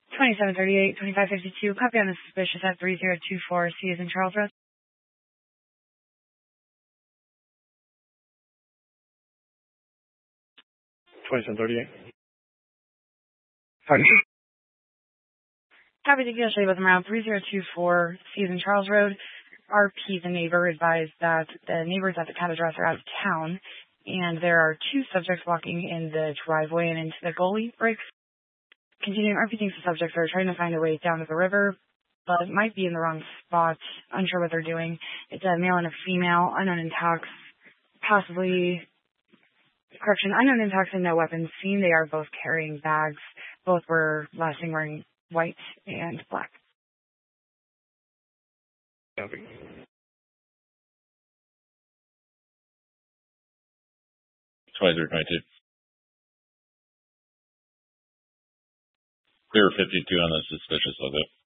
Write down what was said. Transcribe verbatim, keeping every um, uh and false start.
twenty-seven thirty-eight, twenty-five fifty-two. Copy on the suspicious at three zero two four. C is in Charles Road. twenty-seven thirty-eight. Pardon? Copy to Gil Shea with around three zero two four. C is in Charles Road. R P, the neighbor, advised that the neighbors at the cat address are out of town, and there are two subjects walking in the driveway and into the goalie breaks. Continuing, R P thinks the subjects are trying to find their way down to the river, but it might be in the wrong spot. Unsure what they're doing. It's a male and a female, unknown in tax, possibly, correction, unknown in tax and no weapons seen. They are both carrying bags. Both were last seen wearing white and black. Copy. twenty-three twenty-two. Clear fifty-two on the suspicious subject.